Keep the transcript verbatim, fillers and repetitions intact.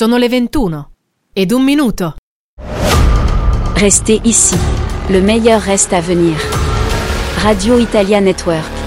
Sono le ventuno ed un minuto. Restez ici. Le meilleur reste à venir. Radio Italia Network.